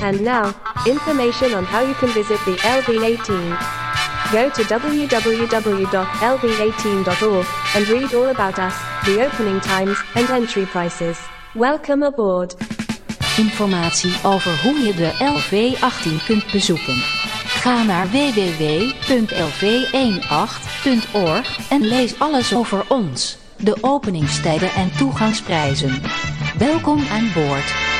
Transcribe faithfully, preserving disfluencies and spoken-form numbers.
And now, information on how you can visit the L V eighteen. Go to w w w dot l v eighteen dot org and read all about us, the opening times and entry prices. Welcome aboard. Informatie over hoe je de L V achttien kunt bezoeken. Ga naar w w w punt l v achttien punt org en lees alles over ons, de openingstijden en toegangsprijzen. Welkom aan boord.